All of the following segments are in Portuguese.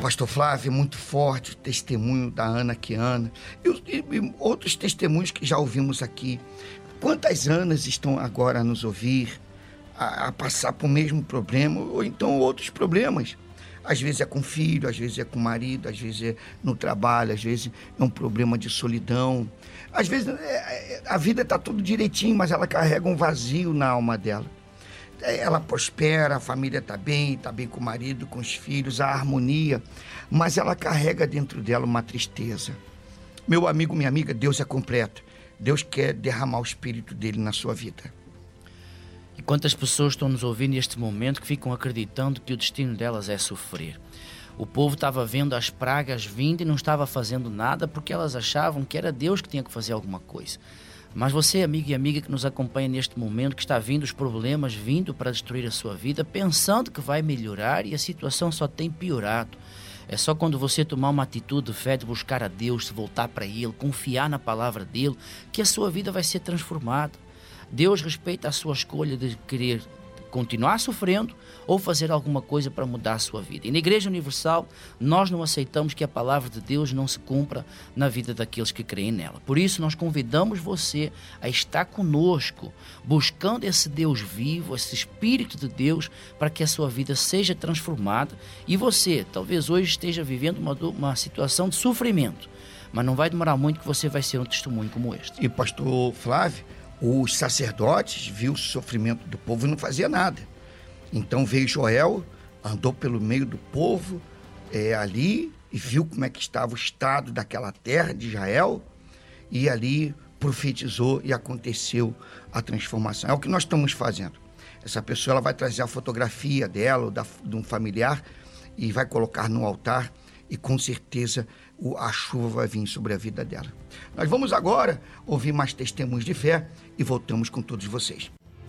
Pastor Flávio, muito forte o testemunho da Ana Kiana e outros testemunhos que já ouvimos aqui. Quantas Anas estão agora a nos ouvir, a passar por o mesmo problema ou então outros problemas? Às vezes é com filho, às vezes é com marido, às vezes é no trabalho, às vezes é um problema de solidão. Às vezes a vida está tudo direitinho, mas ela carrega um vazio na alma dela. Ela prospera, a família está bem com o marido, com os filhos, a harmonia, mas ela carrega dentro dela uma tristeza. Meu amigo, minha amiga, Deus é completo. Deus quer derramar o Espírito dele na sua vida. E quantas pessoas estão nos ouvindo neste momento que ficam acreditando que o destino delas é sofrer? O povo estava vendo as pragas vindo e não estava fazendo nada porque elas achavam que era Deus que tinha que fazer alguma coisa. Mas você, amigo e amiga que nos acompanha neste momento, que está vindo os problemas vindo para destruir a sua vida, pensando que vai melhorar e a situação só tem piorado. É só quando você tomar uma atitude de fé, de buscar a Deus, de voltar para Ele, confiar na palavra dEle, que a sua vida vai ser transformada. Deus respeita a sua escolha de querer continuar sofrendo ou fazer alguma coisa para mudar a sua vida. E na Igreja Universal, nós não aceitamos que a palavra de Deus não se cumpra na vida daqueles que creem nela. Por isso, nós convidamos você a estar conosco, buscando esse Deus vivo, esse Espírito de Deus, para que a sua vida seja transformada. E você, talvez hoje esteja vivendo uma situação de sofrimento, mas não vai demorar muito que você vai ser um testemunho como este. E pastor Flávio, os sacerdotes viram o sofrimento do povo e não fazia nada. Então veio Joel, andou pelo meio do povo ali e viu como é que estava o estado daquela terra de Israel e ali profetizou e aconteceu a transformação. É o que nós estamos fazendo. Essa pessoa ela vai trazer a fotografia dela ou de um familiar e vai colocar no altar e com certeza a chuva vai vir sobre a vida dela. Nós vamos agora ouvir mais testemunhos de fé e voltamos com todos vocês.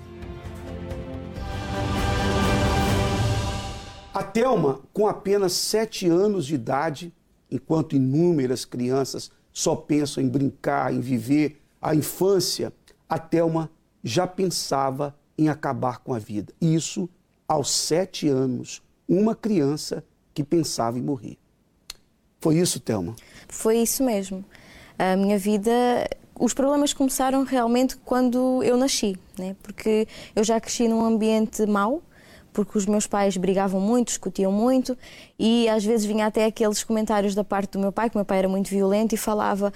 A Thelma, com apenas 7 anos de idade, enquanto inúmeras crianças só pensam em brincar, em viver a infância, a Thelma já pensava em acabar com a vida. Isso aos 7 anos, uma criança que pensava em morrer. Foi isso, Thelma? Foi isso mesmo. A minha vida, os problemas começaram realmente quando eu nasci, né? Porque eu já cresci num ambiente mau, porque os meus pais brigavam muito, discutiam muito e às vezes vinha até aqueles comentários da parte do meu pai, que o meu pai era muito violento e falava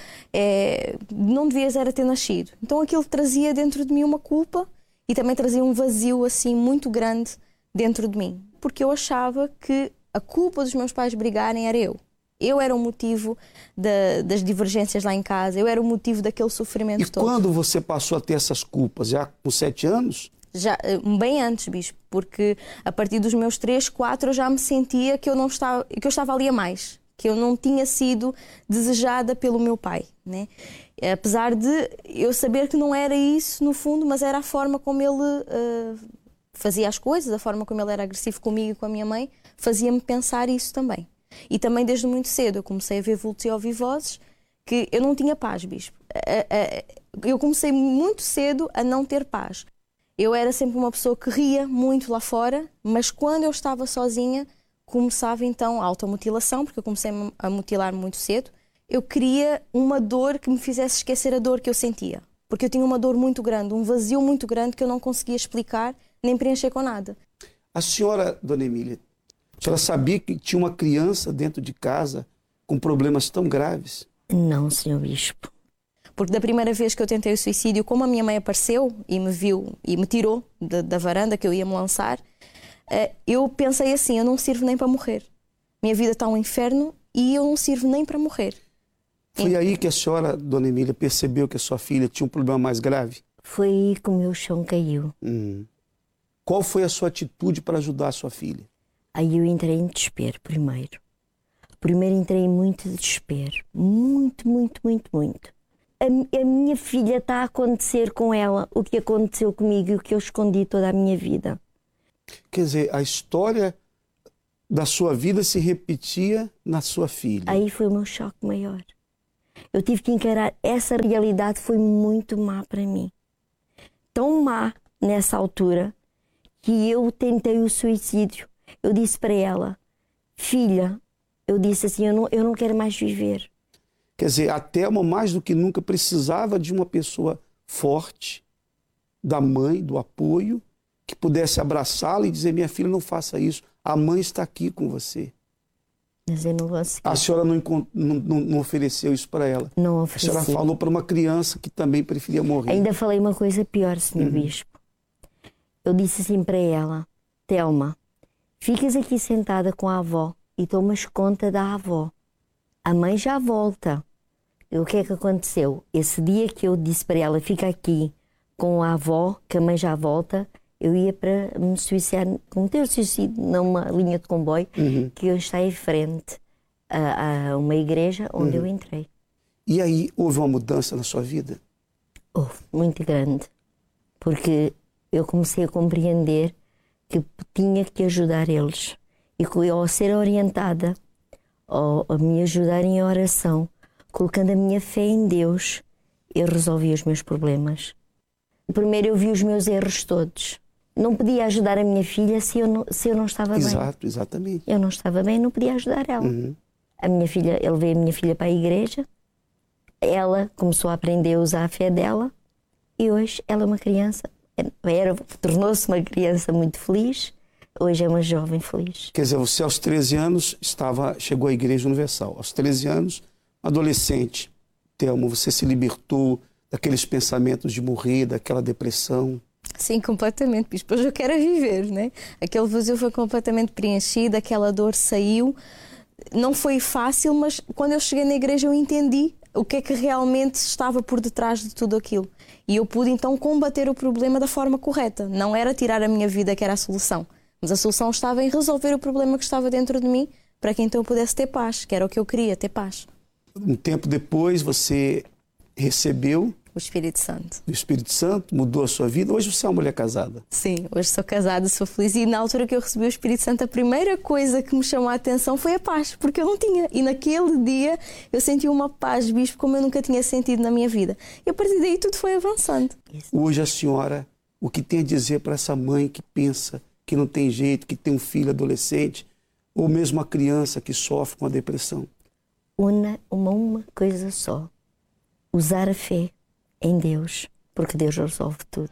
não devias era ter nascido. Então aquilo trazia dentro de mim uma culpa e também trazia um vazio assim muito grande dentro de mim, porque eu achava que a culpa dos meus pais brigarem era eu. Eu era o motivo das divergências lá em casa, eu era o motivo daquele sofrimento todo. E quando você passou a ter essas culpas? Já com 7 anos? Já, bem antes, bispo, porque a partir dos meus 3, 4 eu já me sentia que eu estava ali a mais, que eu não tinha sido desejada pelo meu pai, né? Apesar de eu saber que não era isso no fundo, mas era a forma como ele fazia as coisas, a forma como ele era agressivo comigo e com a minha mãe, fazia-me pensar isso também. E também desde muito cedo eu comecei a ver vultos e ouvir vozes que eu não tinha paz, bispo. Eu comecei muito cedo a não ter paz. Eu era sempre uma pessoa que ria muito lá fora, mas quando eu estava sozinha começava então a automutilação, porque eu comecei a mutilar-me muito cedo. Eu queria uma dor que me fizesse esquecer a dor que eu sentia, porque eu tinha uma dor muito grande, um vazio muito grande que eu não conseguia explicar nem preencher com nada. A senhora, dona Emília, a senhora sabia que tinha uma criança dentro de casa com problemas tão graves? Não, senhor bispo. Porque da primeira vez que eu tentei o suicídio, como a minha mãe apareceu e me viu e me tirou da varanda que eu ia me lançar, eu pensei assim, eu não sirvo nem para morrer. Minha vida está um inferno e eu não sirvo nem para morrer. Foi aí que a senhora, dona Emília, percebeu que a sua filha tinha um problema mais grave? Foi aí que o meu chão caiu. Qual foi a sua atitude para ajudar a sua filha? Aí eu entrei em desespero primeiro. Primeiro entrei em muito desespero. Muito, muito, muito, muito. A minha filha está a acontecer com ela o que aconteceu comigo e o que eu escondi toda a minha vida. Quer dizer, a história da sua vida se repetia na sua filha. Aí foi o meu choque maior. Eu tive que encarar essa realidade, foi muito má para mim. Tão má nessa altura que eu tentei o suicídio. Eu disse para ela, filha, eu disse assim, eu não quero mais viver. Quer dizer, a Thelma mais do que nunca precisava de uma pessoa forte, da mãe, do apoio, que pudesse abraçá-la e dizer, minha filha, não faça isso, a mãe está aqui com você. Mas eu não consegui. A senhora não ofereceu isso para ela? Não ofereci. A senhora falou para uma criança que também preferia morrer. Ainda falei uma coisa pior, Sr. Bispo. Eu disse assim para ela, Thelma, ficas aqui sentada com a avó e tomas conta da avó. A mãe já volta. E o que é que aconteceu? Esse dia que eu disse para ela, fica aqui com a avó, que a mãe já volta, eu ia para me suicidar, cometer o suicídio numa linha de comboio que hoje está em frente a uma igreja onde eu entrei. E aí, houve uma mudança na sua vida? Houve, muito grande. Porque eu comecei a compreender que tinha que ajudar eles. E ao ser orientada, a me ajudar em oração, colocando a minha fé em Deus, eu resolvi os meus problemas. Primeiro eu vi os meus erros todos. Não podia ajudar a minha filha se eu não estava bem. Exato, exatamente. Eu não estava bem, não podia ajudar ela. A minha filha, eu levei a minha filha para a igreja, ela começou a aprender a usar a fé dela e hoje ela é uma criança, tornou-se uma criança muito feliz, hoje é uma jovem feliz. Quer dizer, você aos 13 anos chegou à Igreja Universal. Aos 13 anos, adolescente, Thelma, você se libertou daqueles pensamentos de morrer, daquela depressão? Sim, completamente, bispo. Hoje eu quero viver, né? Aquele vazio foi completamente preenchido, aquela dor saiu. Não foi fácil, mas quando eu cheguei na igreja eu entendi o que é que realmente estava por detrás de tudo aquilo. E eu pude então combater o problema da forma correta. Não era tirar a minha vida que era a solução, mas a solução estava em resolver o problema que estava dentro de mim para que então eu pudesse ter paz, que era o que eu queria, ter paz. Um tempo depois você recebeu o Espírito Santo. O Espírito Santo mudou a sua vida. Hoje você é uma mulher casada. Sim, hoje sou casada, sou feliz. E na altura que eu recebi o Espírito Santo, a primeira coisa que me chamou a atenção foi a paz, porque eu não tinha. E naquele dia eu senti uma paz, bispo, como eu nunca tinha sentido na minha vida. E a partir daí tudo foi avançando. Hoje a senhora, o que tem a dizer para essa mãe que pensa que não tem jeito, que tem um filho adolescente, ou mesmo uma criança que sofre com a depressão? Uma coisa só. Usar a fé em Deus, porque Deus resolve tudo.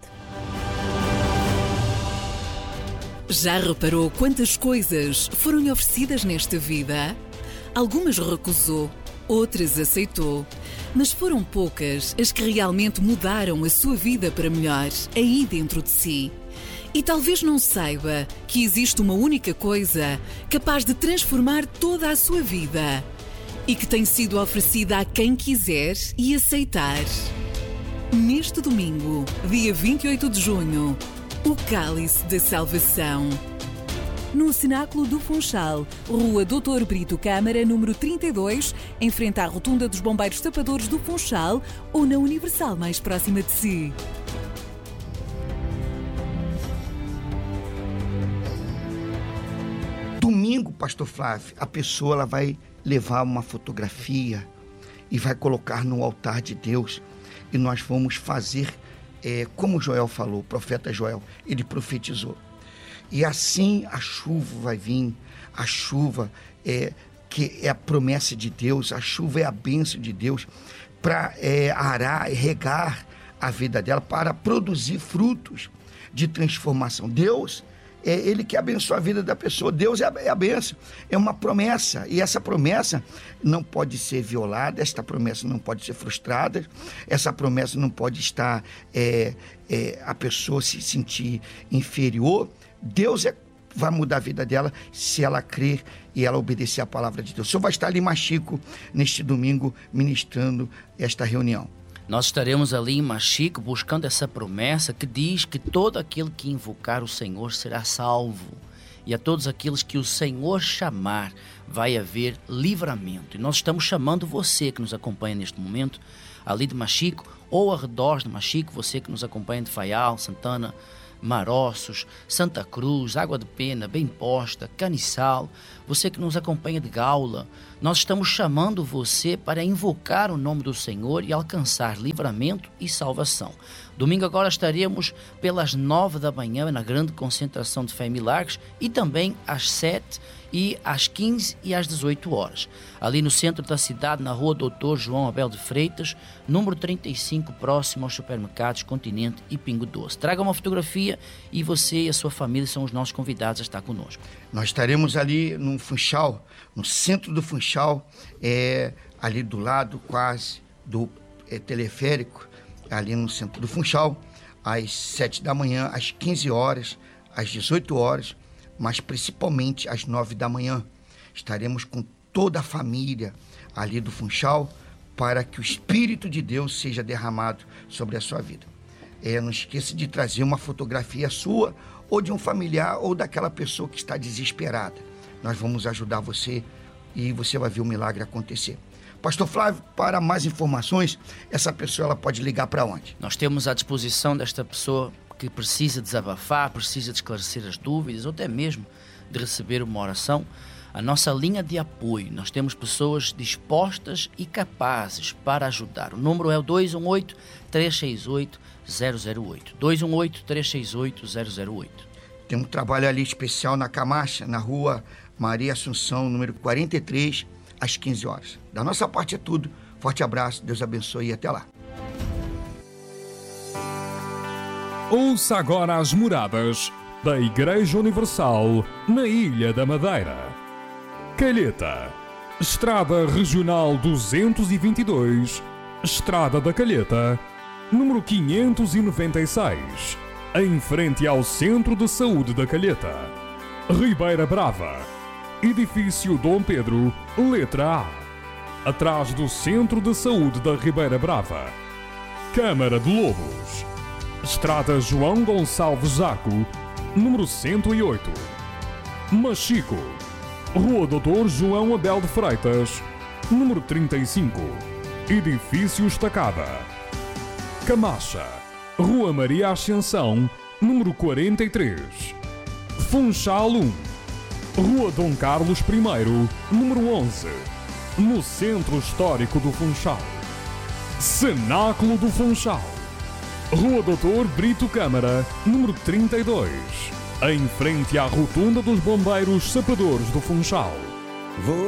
Já reparou quantas coisas foram-lhe oferecidas nesta vida? Algumas recusou, outras aceitou, mas foram poucas as que realmente mudaram a sua vida para melhor, aí dentro de si. E talvez não saiba que existe uma única coisa capaz de transformar toda a sua vida e que tem sido oferecida a quem quiser e aceitar. Neste domingo, dia 28 de junho, o Cálice da Salvação. No Cenáculo do Funchal, Rua Doutor Brito Câmara, número 32, em frente à Rotunda dos Bombeiros Tapadores do Funchal ou na Universal mais próxima de si. Domingo, pastor Flávio, a pessoa ela vai levar uma fotografia e vai colocar no altar de Deus. E nós vamos fazer, como Joel falou, o profeta Joel, ele profetizou. E assim a chuva vai vir, a chuva que é a promessa de Deus, a chuva é a bênção de Deus para arar e regar a vida dela, para produzir frutos de transformação. Deus ele que abençoa a vida da pessoa. Deus é a bênção, é uma promessa, e essa promessa não pode ser violada, esta promessa não pode ser frustrada, essa promessa não pode estar a pessoa se sentir inferior. Deus vai mudar a vida dela se ela crer e ela obedecer a palavra de Deus. O senhor vai estar ali em Machico neste domingo ministrando esta reunião. Nós estaremos ali em Machico buscando essa promessa que diz que todo aquele que invocar o Senhor será salvo. E a todos aqueles que o Senhor chamar vai haver livramento. E nós estamos chamando você que nos acompanha neste momento, ali de Machico ou arredores de Machico, você que nos acompanha de Faial, Santana, Maroços, Santa Cruz, Água de Pena, Bem Posta, Caniçal, você que nos acompanha de Gaula, nós estamos chamando você para invocar o nome do Senhor e alcançar livramento e salvação. Domingo agora estaremos pelas 9 da manhã na grande concentração de Fé e Milagres e também às 7 e às 15 e às 18 horas. Ali no centro da cidade, na rua Dr. João Abel de Freitas, número 35, próximo aos supermercados Continente e Pingo Doce. Traga uma fotografia e você e a sua família são os nossos convidados a estar conosco. Nós estaremos ali no Funchal, no centro do Funchal, ali do lado quase do teleférico, ali no centro do Funchal, às 7 da manhã, às 15 horas, às 18 horas, mas principalmente às 9 da manhã. Estaremos com toda a família ali do Funchal para que o Espírito de Deus seja derramado sobre a sua vida. Não esqueça de trazer uma fotografia sua ou de um familiar ou daquela pessoa que está desesperada. Nós vamos ajudar você e você vai ver o milagre acontecer. Pastor Flávio, para mais informações, essa pessoa ela pode ligar para onde? Nós temos à disposição desta pessoa que precisa desabafar, precisa de esclarecer as dúvidas ou até mesmo de receber uma oração, a nossa linha de apoio. Nós temos pessoas dispostas e capazes para ajudar. O número é o 218-368-008. 218-368-008. Tem um trabalho ali especial na Camacha, na rua Maria Assunção, número 43, às 15 horas. Da nossa parte é tudo. Forte abraço, Deus abençoe e até lá. Ouça agora as moradas da Igreja Universal na Ilha da Madeira. Calheta, Estrada Regional 222, Estrada da Calheta, número 596, em frente ao Centro de Saúde da Calheta. Ribeira Brava, Edifício Dom Pedro, letra A, atrás do Centro de Saúde da Ribeira Brava. Câmara de Lobos, Estrada João Gonçalves Jaco, número 108. Machico, Rua Dr. João Abel de Freitas, número 35, Edifício Estacada. Camacha, Rua Maria Ascensão, número 43. Funchal 1, Rua Dom Carlos I, número 11, no Centro Histórico do Funchal. Cenáculo do Funchal, Rua Dr. Brito Câmara, número 32, em frente à Rotunda dos Bombeiros Sapadores do Funchal.